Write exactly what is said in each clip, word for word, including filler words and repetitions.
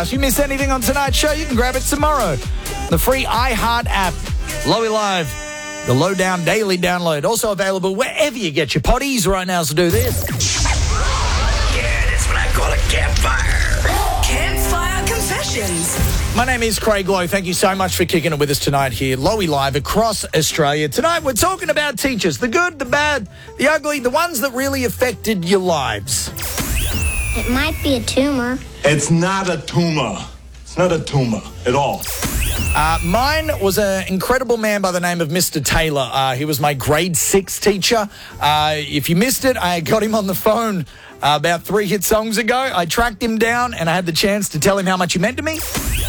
podcast. You miss anything on tonight's show, you can grab it tomorrow. The free iHeart app. Lowy Live, the Lowdown Daily download. Also available wherever you get your potties right now, so do this. Yeah, that's what I call a campfire. Campfire Confessions. My name is Craig Lowe. Thank you so much for kicking it with us tonight here. Lowy Live across Australia. Tonight we're talking about teachers. The good, the bad, the ugly, the ones that really affected your lives. It might be a tumor. It's not a tumor. It's not a tumor at all. Uh, mine was an incredible man by the name of Mister Taylor. Uh, he was my grade six teacher. Uh, if you missed it, I got him on the phone uh, about three hit songs ago. I tracked him down and I had the chance to tell him how much he meant to me.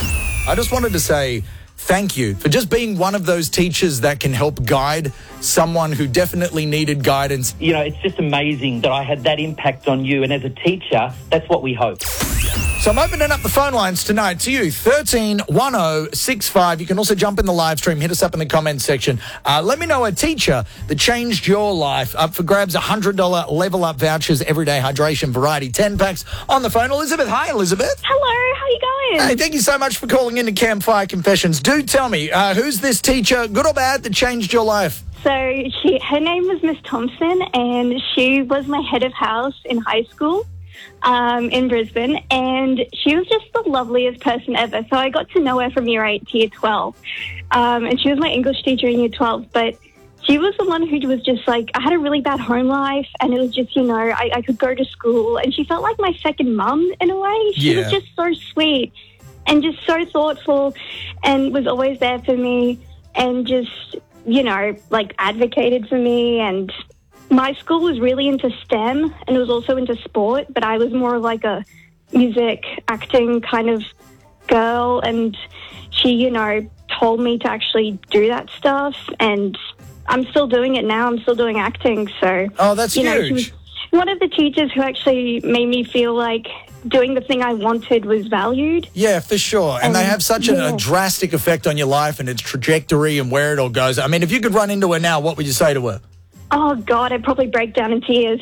I just wanted to say thank you for just being one of those teachers that can help guide someone who definitely needed guidance. You know, it's just amazing that I had that impact on you. And as a teacher, that's what we hope. So I'm opening up the phone lines tonight to you, thirteen one oh six five. You can also jump in the live stream, hit us up in the comments section. Uh, let me know a teacher that changed your life. Up for grabs, one hundred dollars Level Up vouchers, everyday hydration variety ten packs. On the phone, Elizabeth. Hi, Elizabeth. Hello, how are you going? Hey, thank you so much for calling in to Campfire Confessions. Do tell me, uh, who's this teacher, good or bad, that changed your life? So she, her name was Miss Thompson, and she was my head of house in high school. Um, in Brisbane, and she was just the loveliest person ever. So I got to know her from year eight to year twelve, um, and she was my English teacher in year twelve, but she was the one who was just like, I had a really bad home life, and it was just, you know, I, I could go to school, and she felt like my second mum in a way. She Yeah. was just so sweet and just so thoughtful, and was always there for me, and just, you know, like advocated for me. And my school was really into STEM, and it was also into sport, but I was more like a music, acting kind of girl, and she, you know, told me to actually do that stuff, and I'm still doing it now. I'm still doing acting, so... Oh, that's you know, huge. she was one of the teachers who actually made me feel like doing the thing I wanted was valued. Yeah, for sure. And Um, they have such a, yeah. a drastic effect on your life and its trajectory and where it all goes. I mean, if you could run into her now, what would you say to her? Oh, God, I'd probably break down in tears.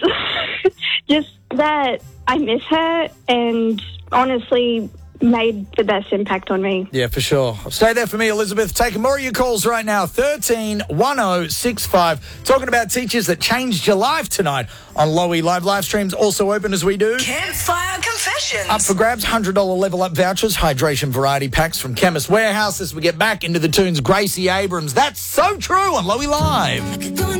Just that I miss her, and honestly made the best impact on me. Yeah, for sure. Stay there for me, Elizabeth. Taking more of your calls right now. thirteen one oh six five. Talking about teachers that changed your life tonight on Lowy Live. Live streams also open as we do. Campfire Confessions. Up for grabs, one hundred dollars Level Up vouchers, hydration variety packs from Chemist Warehouse as we get back into the tunes. Gracie Abrams. That's so true on Lowy Live.